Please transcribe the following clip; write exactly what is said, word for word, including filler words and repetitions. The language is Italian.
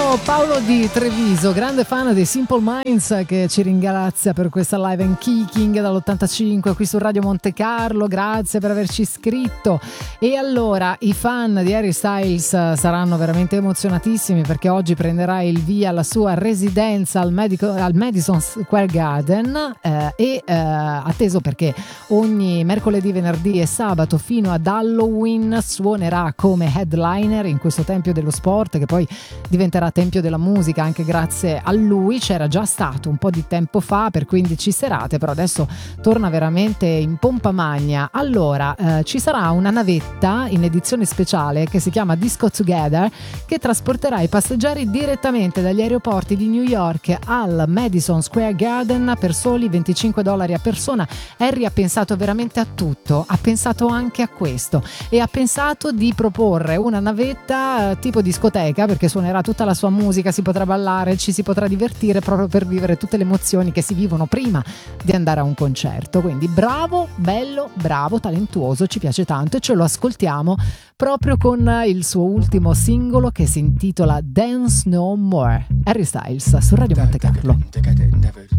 Paolo di Treviso, grande fan dei Simple Minds, che ci ringrazia per questa live and kicking dall'ottantacinque qui su Radio Monte Carlo. Grazie per averci iscritto. E allora i fan di Harry Styles saranno veramente emozionatissimi, perché oggi prenderà il via la sua residenza al, Medico, al Madison Square Garden eh, e eh, atteso perché ogni mercoledì, venerdì e sabato fino ad Halloween suonerà come headliner in questo tempio dello sport, che poi diventerà tempio della musica anche grazie a lui. C'era già stato un po' di tempo fa per quindici serate, però adesso torna veramente in pompa magna. Allora eh, ci sarà una navetta in edizione speciale che si chiama Disco Together, che trasporterà i passeggeri direttamente dagli aeroporti di New York al Madison Square Garden per soli venticinque dollari a persona. Harry ha pensato veramente a tutto, ha pensato anche a questo e ha pensato di proporre una navetta eh, tipo discoteca, perché suonerà tutta la sua musica, si potrà ballare, ci si potrà divertire proprio per vivere tutte le emozioni che si vivono prima di andare a un concerto. Quindi bravo, bello, bravo, talentuoso, ci piace tanto e ce lo ascoltiamo proprio con il suo ultimo singolo che si intitola Dance No More. Harry Styles su Radio Monte Carlo.